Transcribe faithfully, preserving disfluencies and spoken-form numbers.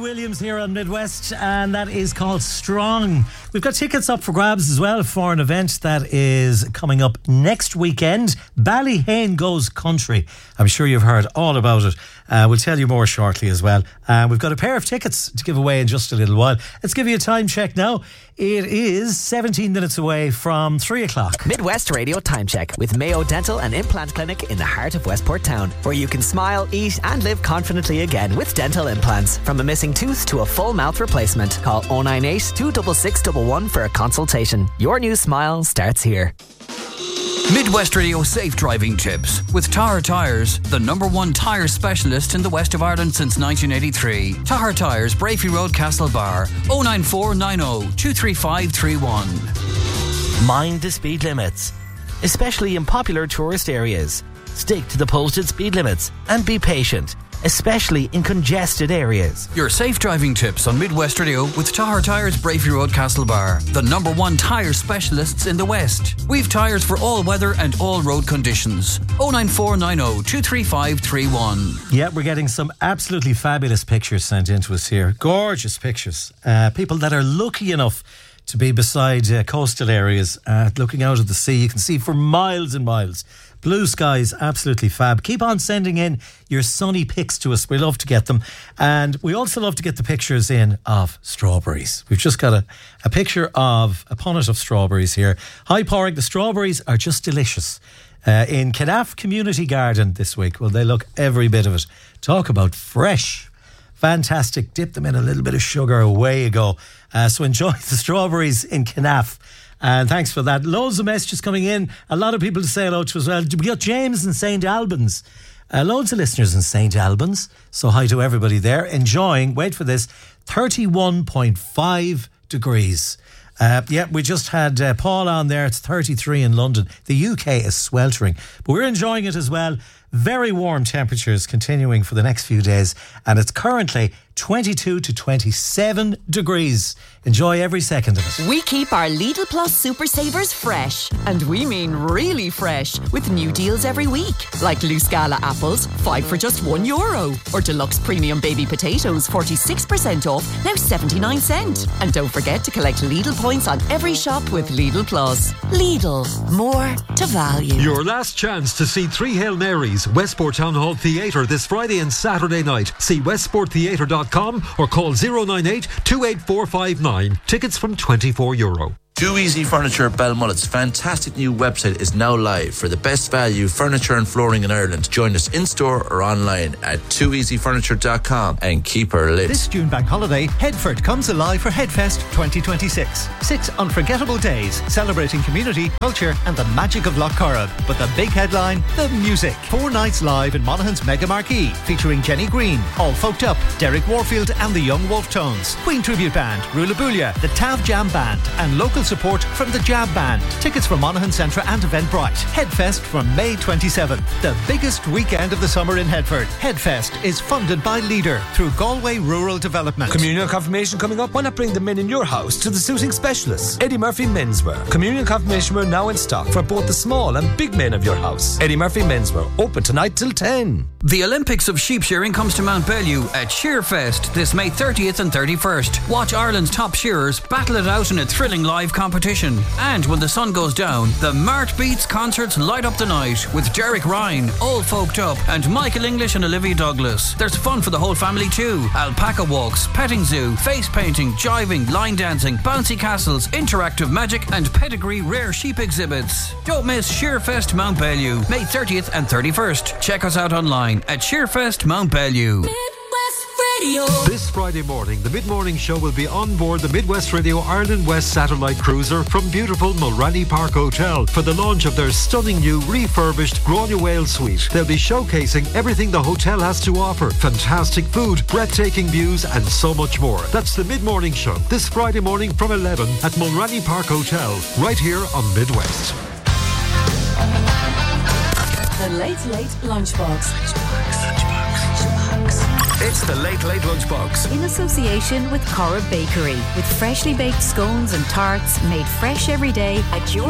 Williams here on Midwest, and that is called Strong. We've got tickets up for grabs as well for an event that is coming up next weekend. Ballyhane Goes Country. I'm sure you've heard all about it. Uh, we'll tell you more shortly as well. Uh, we've got a pair of tickets to give away in just a little while. Let's give you a time check now. It is seventeen minutes away from three o'clock. Midwest Radio Time Check with Mayo Dental and Implant Clinic in the heart of Westport Town, where you can smile, eat and live confidently again with dental implants. From a missing tooth to a full mouth replacement. Call oh nine eight, two six six one one for a consultation. Your new smile starts here. Midwest Radio Safe Driving Tips with Tahar Tyres, the number one tyre specialist in the west of Ireland since nineteen eighty-three. Tahar Tyres, Brafey Road, Castlebar. oh nine four nine oh, two three five three one. Mind the speed limits, especially in popular tourist areas. Stick to the posted speed limits and be patient, especially in congested areas. Your safe driving tips on Midwest Radio with Tahar Tyres, Brafey Road, Castlebar, the number one tyre specialists in the West. We've tyres for all weather and all road conditions. oh nine four nine oh, two three five three one. Yeah, we're getting some absolutely fabulous pictures sent in to us here. Gorgeous pictures. Uh, people that are lucky enough to be beside uh, coastal areas, uh, looking out at the sea. You can see for miles and miles. Blue skies, absolutely fab. Keep on sending in your sunny pics to us. We love to get them. And we also love to get the pictures in of strawberries. We've just got a, a picture of a punnet of strawberries here. Hi, Porrick, the strawberries are just delicious. Uh, in Canaf Community Garden this week. Well, they look every bit of it. Talk about fresh. Fantastic. Dip them in a little bit of sugar. Away you go. Uh, so enjoy the strawberries in Canaf. And thanks for that. Loads of messages coming in. A lot of people to say hello to as well. We got James in Saint Albans. Uh, loads of listeners in Saint Albans. So hi to everybody there. Enjoying, wait for this, thirty-one point five degrees. Uh, yeah, we just had uh, Paul on there. It's thirty-three in London. The U K is sweltering. But we're enjoying it as well. Very warm temperatures continuing for the next few days. And it's currently twenty-two to twenty-seven degrees. Enjoy every second of it. We keep our Lidl Plus Super Savers fresh. And we mean really fresh. With new deals every week. Like loose Gala apples, five for just one euro. Or deluxe premium baby potatoes, forty-six percent off, now seventy-nine cent. And don't forget to collect Lidl points on every shop with Lidl Plus. Lidl, more to value. Your last chance to see Three Hail Marys, Westport Town Hall Theatre this Friday and Saturday night. See westport theatre dot com or call oh nine eight, two eight four five nine. Tickets from twenty-four euro. Too Easy Furniture Balmullet's fantastic new website is now live for the best value furniture and flooring in Ireland. Join us in-store or online at two easy furniture dot com and keep her lit. This June bank holiday, Headford comes alive for Headfest twenty twenty-six. Six unforgettable days celebrating community, culture and the magic of Lough Corrib. But the big headline, the music. Four nights live in Monaghan's Mega Marquee featuring Jenny Green, All Folked Up, Derek Warfield and the Young Wolf Tones, Queen Tribute Band, Rulabulia, the Tav Jam Band and local support from the Jab Band. Tickets for Monaghan Centre and Eventbrite. Headfest from May twenty-seventh. The biggest weekend of the summer in Headford. Headfest is funded by Leader through Galway Rural Development. Communion confirmation coming up. Why not bring the men in your house to the suiting specialists? Eddie Murphy Menswear. Communion confirmation wear now in stock for both the small and big men of your house. Eddie Murphy Menswear. Open tonight till ten. The Olympics of sheep shearing comes to Mount Bellew at Shearfest this May thirtieth and thirty-first. Watch Ireland's top shearers battle it out in a thrilling live competition. And when the sun goes down, the Mart Beats concerts light up the night with Derek Ryan, All Folked Up and Michael English and Olivia Douglas. There's fun for the whole family too. Alpaca walks, petting zoo, face painting, jiving, line dancing, bouncy castles, interactive magic and pedigree rare sheep exhibits. Don't miss Shearfest Mount Bellew, May thirtieth and thirty-first. Check us out online at Shearfest Mount Bellew. Radio. This Friday morning, the mid-morning show will be on board the Midwest Radio Ireland West Satellite Cruiser from beautiful Mulranny Park Hotel for the launch of their stunning new refurbished Grania Whale Suite. They'll be showcasing everything the hotel has to offer. Fantastic food, breathtaking views and so much more. That's the mid-morning show this Friday morning from eleven at Mulranny Park Hotel, right here on Midwest. The Late Late Lunchbox. It's the Late Late Lunchbox. In association with Corrib Bakery. With freshly baked scones and tarts made fresh every day at your